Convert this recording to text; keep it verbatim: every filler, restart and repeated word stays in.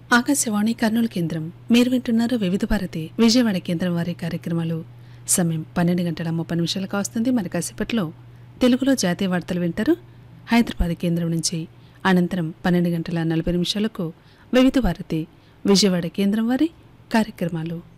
ఆకాశవాణి కర్నూలు కేంద్రం. మీరు వింటున్నారు వివిధ భారతి విజయవాడ కేంద్రం వారి కార్యక్రమాలు. సమయం పన్నెండు గంటల ముప్పై నిమిషాలకు వస్తుంది. మరి కాసేపట్లో తెలుగులో జాతీయ వార్తలు వింటారు హైదరాబాద్ కేంద్రం నుంచి. అనంతరం పన్నెండు గంటల నలభై నిమిషాలకు వివిధ భారతి విజయవాడ కేంద్రం వారి కార్యక్రమాలు.